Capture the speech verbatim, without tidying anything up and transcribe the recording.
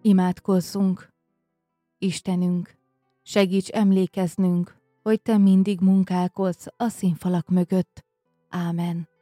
Imádkozzunk! Istenünk, segíts emlékeznünk, hogy Te mindig munkálkodsz a színfalak mögött. Ámen.